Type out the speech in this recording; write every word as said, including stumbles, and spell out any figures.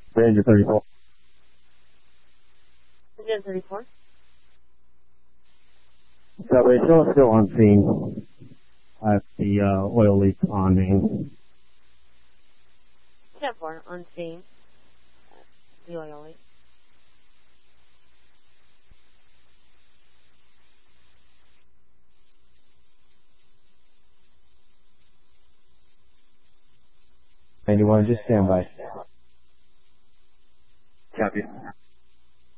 Ranger thirty-four. Ranger thirty-four. So it's still, still on scene at the uh, oil leak on Main. ten four, on scene. The oil leak. ninety-one, just stand by.